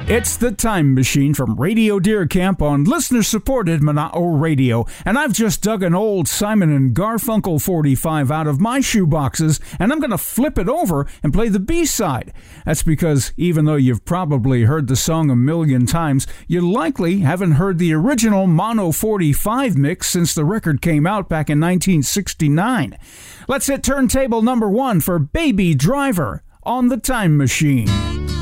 It's the Time Machine from Radio Deer Camp on listener-supported Mana'o Radio, and I've just dug an old Simon and Garfunkel 45 out of my shoeboxes, and I'm going to flip it over and play the B-side. That's because even though you've probably heard the song a million times, you likely haven't heard the original Mono 45 mix since the record came out back in 1969. Let's hit turntable number 1 for Baby Driver on the Time Machine.